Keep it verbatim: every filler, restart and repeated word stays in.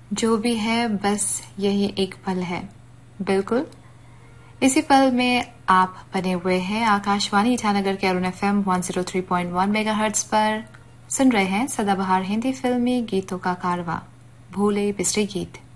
जो भी है बस यही एक पल है। बिल्कुल इसी पल में आप बने हुए हैं। आकाशवाणी ईटानगर के Arun F M one zero three point one megahertz पर सुन रहे हैं सदाबहार हिंदी फिल्मी गीतों का कारवां, भूले बिसरे गीत।